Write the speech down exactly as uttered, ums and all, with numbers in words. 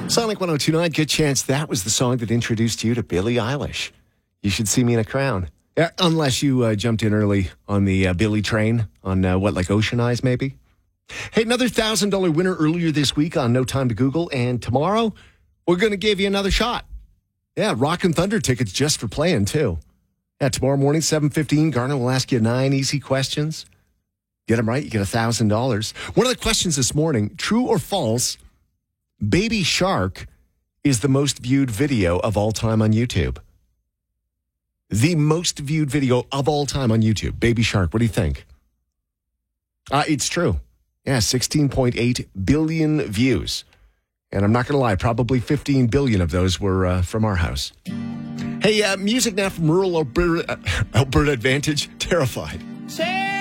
Sonic one oh two point nine, good chance that was the song that introduced you to Billie Eilish. You Should See Me in a Crown. Yeah, unless you uh, jumped in early on the uh, Billie train on, uh, what, like Ocean Eyes, maybe? Hey, another one thousand dollars winner earlier this week on No Time to Google, and tomorrow we're going to give you another shot. Yeah, Rock and Thunder tickets just for playing, too. Yeah, tomorrow morning, seven fifteen, Garner will ask you nine easy questions. Get them right, you get one thousand dollars. One of the questions this morning, true or false, Baby Shark is the most viewed video of all time on YouTube. The most viewed video of all time on YouTube. Baby Shark, what do you think? Uh, it's true. Yeah, sixteen point eight billion views. And I'm not going to lie, probably fifteen billion of those were uh, from our house. Hey, uh, music now from rural Alberta, Alberta Advantage. Terrified. Say